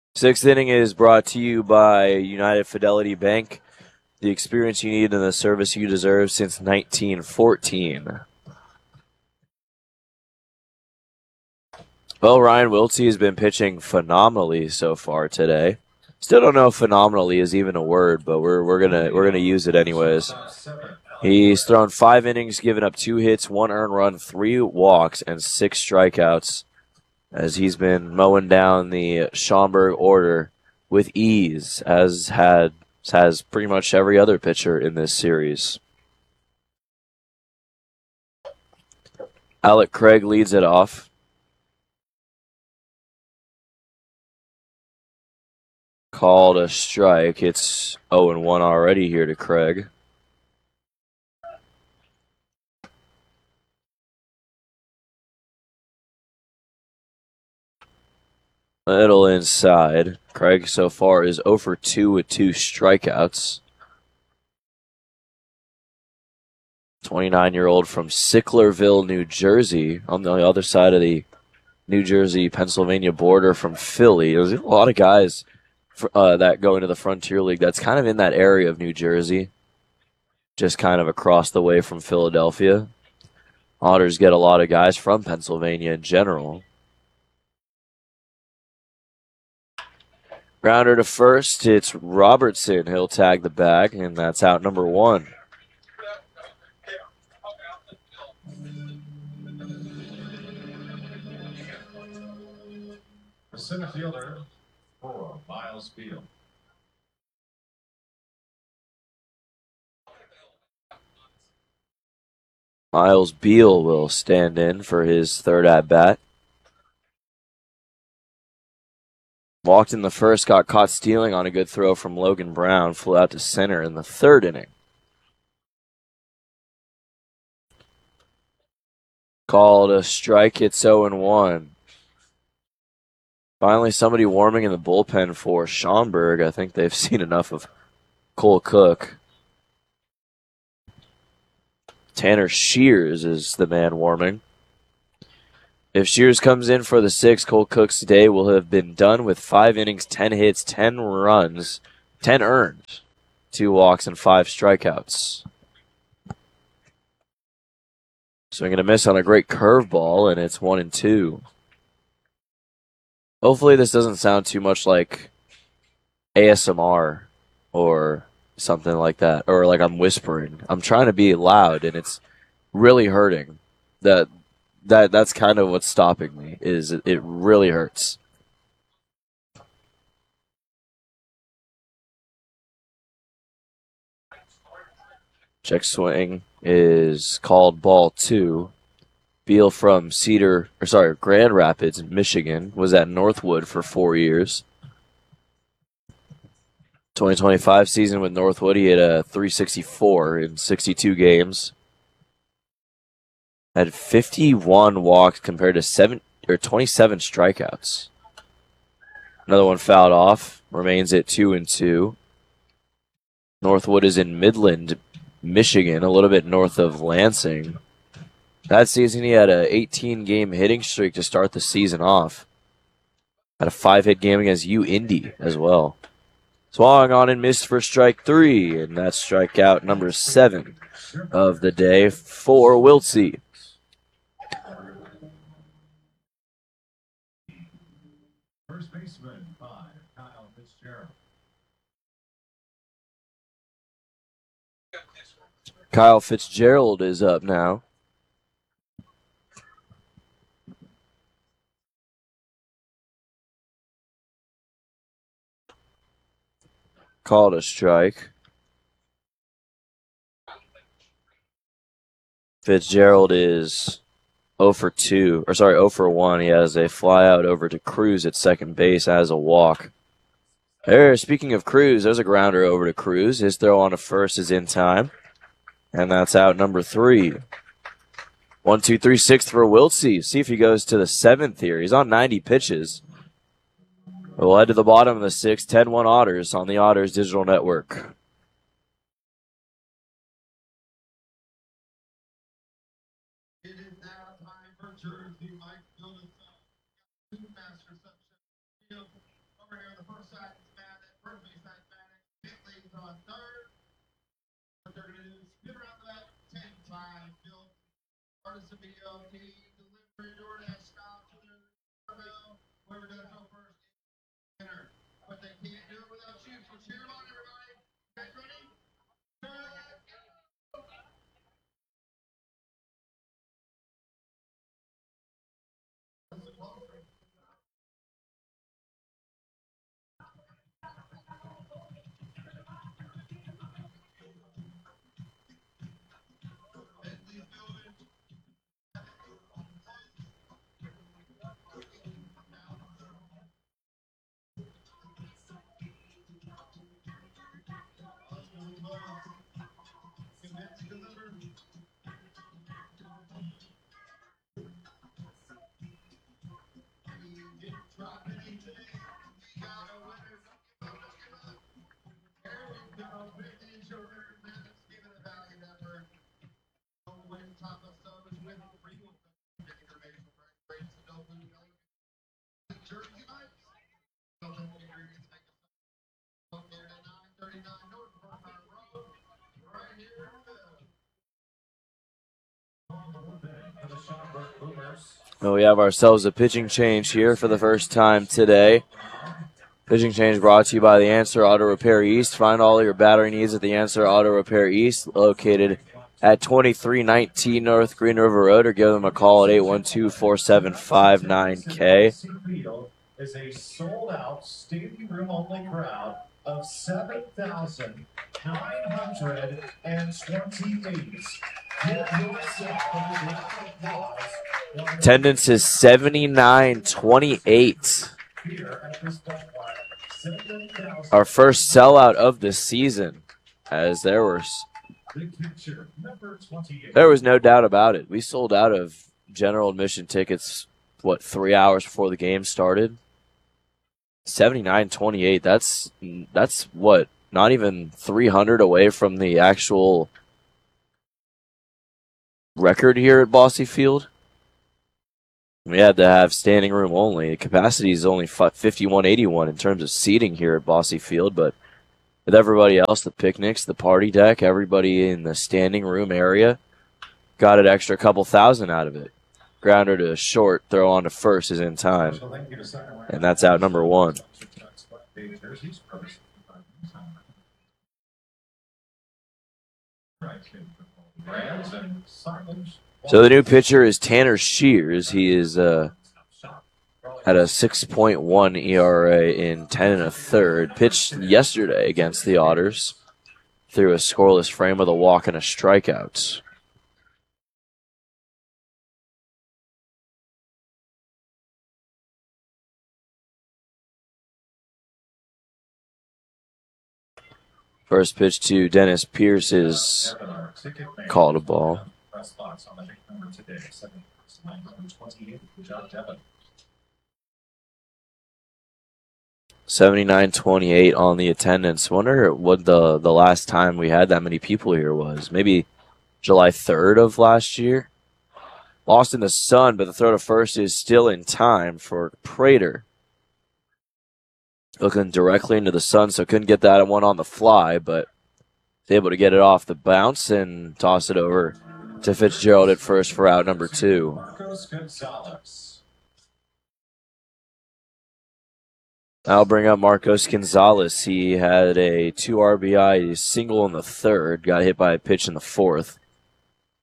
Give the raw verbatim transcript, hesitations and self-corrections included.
Sixth inning is brought to you by United Fidelity Bank, the experience you need and the service you deserve since nineteen fourteen. Well, Ryan Wiltsey has been pitching phenomenally so far today. Still don't know if phenomenally is even a word, but we're we're gonna we're gonna use it anyways. He's thrown five innings, given up two hits, one earned run, three walks, and six strikeouts, as he's been mowing down the Schaumburg order with ease, as had has pretty much every other pitcher in this series. Alec Craig leads it off. Called a strike. It's oh and one already here to Craig. Little inside. Craig so far is oh for two with two strikeouts. twenty-nine-year-old from Sicklerville, New Jersey, on the other side of the New Jersey-Pennsylvania border from Philly. There's a lot of guys uh, that go into the Frontier League that's kind of in that area of New Jersey, just kind of across the way from Philadelphia. Otters get a lot of guys from Pennsylvania in general. Grounder to first, it's Robertson. He'll tag the bag, and that's out number one. The center fielder for Miles Beal. Miles Beal will stand in for his third at-bat. Walked in the first, got caught stealing on a good throw from Logan Brown. Flew out to center in the third inning. Called a strike. It's oh and one. Finally, somebody warming in the bullpen for Schaumburg. I think they've seen enough of Cole Cook. Tanner Shears is the man warming. If Shears comes in for the sixth, Cole Cook's day will have been done with five innings, ten hits, ten runs, ten earned, two walks, and five strikeouts. Swinging a miss on a great curveball, and it's one and two. Hopefully this doesn't sound too much like A S M R or something like that, or like I'm whispering. I'm trying to be loud, and it's really hurting. That that that's kind of what's stopping me. Is it, it really hurts. Check swing is called ball two. Beal from Cedar, or sorry, Grand Rapids, Michigan, was at Northwood for four years. twenty twenty-five season with Northwood, he had a three sixty-four in sixty-two games. Had fifty-one walks compared to seven or twenty-seven strikeouts. Another one fouled off. Remains at two and two. Northwood is in Midland, Michigan, a little bit north of Lansing. That season, he had an eighteen-game hitting streak to start the season off. Had a five-hit game against U Indy as well. Swung on and missed for strike three, and that's strikeout number seven of the day for Wiltsey. First baseman by Kyle Fitzgerald. Kyle Fitzgerald is up now. Called a strike. Fitzgerald is oh for two, or sorry, oh for one. He has a fly out over to Cruz at second base as a walk. There, speaking of Cruz, there's a grounder over to Cruz. His throw on to first is in time, and that's out number three. One, two, three, sixth for Wiltsey. See if he goes to the seventh here. He's on ninety pitches. We'll head to the bottom of the sixth. ten one Otters on the Otters Digital Network. It is now time for Jersey Mike Jonas. Two mass reception. here, the first side is Madden, first base side Madden, hit leads on third. What they're going to do is spin around to that ten time. Bill, artist of B L T, delivery, DoorDash style to the bell. Whoever does go first is winner. But they can't do it without you, so cheer on everybody. Guys ready? Good. Well, we have ourselves a pitching change here for the first time today. Pitching change brought to you by the Answer Auto Repair East. Find all your battery needs at the Answer Auto Repair East, located at twenty-three nineteen North Green River Road, or give them a call at eight one two, four seven five, nine K. Is a sold-out standing room only crowd of seven thousand nine hundred twenty-eight. Attendance is seventy-nine twenty-eight. Our first sellout of the season, as there was there was no doubt about it. We sold out of general admission tickets, what, three hours before the game started? seventy-nine twenty-eight. That's that's what, not even three hundred away from the actual record here at Bosse Field. We had to have standing room only. The capacity is only fifty-one eighty-one in terms of seating here at Bosse Field, but with everybody else, the picnics, the party deck, everybody in the standing room area got an extra couple thousand out of it. Grounder to short, throw on to first is in time, and that's out number one. So the new pitcher is Tanner Shears. He is uh, at a six point one E R A in ten and a third. Pitched yesterday against the Otters through a scoreless frame with a walk and a strikeout. First pitch to Dennis Pierce is called a ball. seventy-nine twenty-eight on the attendance. Wonder what the, the last time we had that many people here was. Maybe July third of last year. Lost in the sun, but the throw to first is still in time for Prater. Looking directly into the sun, so couldn't get that one on the fly, but was able to get it off the bounce and toss it over to Fitzgerald at first for out number two. Marcos Gonzalez. I'll bring up Marcos Gonzalez. He had a two R B I single in the third, got hit by a pitch in the fourth.